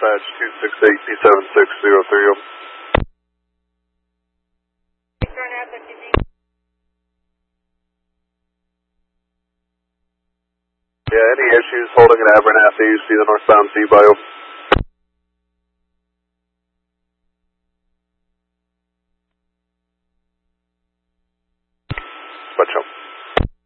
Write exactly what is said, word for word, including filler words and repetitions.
dispatch two six eight P seven six zero three. Yeah, any issues holding an Abernathy, see the northbound Z-Bio.